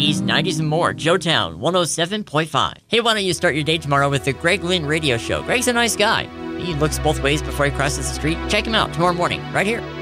80s, 90s, and more. Joetown 107.5. Hey, why don't you start your day tomorrow with the Greg Lynn Radio Show? Greg's a nice guy. He looks both ways before he crosses the street. Check him out tomorrow morning, right here.